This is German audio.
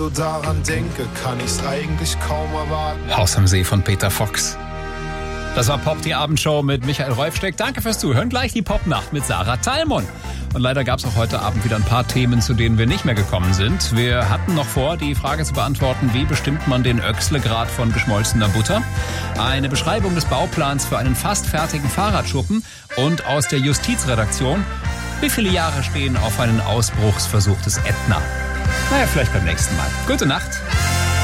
daran denke, kann ich's eigentlich kaum erwarten. Haus am See von Peter Fox. Das war Pop, die Abendshow mit Michael Reufsteck. Danke fürs Zuhören. Gleich die Popnacht mit Sarah Thalmon. Und leider gab es auch heute Abend wieder ein paar Themen, zu denen wir nicht mehr gekommen sind. Wir hatten noch vor, die Frage zu beantworten, wie bestimmt man den Öxle-Grad von geschmolzener Butter? Eine Beschreibung des Bauplans für einen fast fertigen Fahrradschuppen. Und aus der Justizredaktion, wie viele Jahre stehen auf einen Ausbruchsversuch des Ätna? Naja, vielleicht beim nächsten Mal. Gute Nacht.